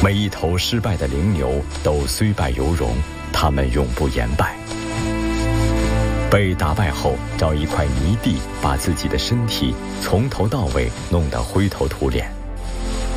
每一头失败的羚牛都虽败犹荣，他们永不言败。被打败后，找一块泥地，把自己的身体从头到尾弄得灰头土脸。